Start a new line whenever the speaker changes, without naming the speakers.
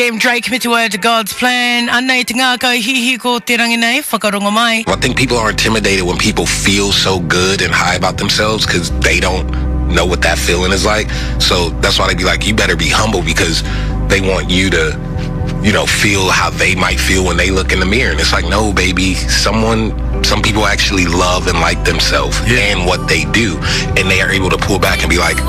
Drake me to word to God's plan. Anei te ngā kau hihi ko te rangi nei, whakarongo mai.
I think people are intimidated when people feel so good and high about themselves because they don't know what that feeling is like. So that's why they be like, you better be humble because they want you to, you know, feel how they might feel when they look in the mirror. And it's like, no, baby, some people actually love and like themselves and what they do. And they are able to pull back and be like,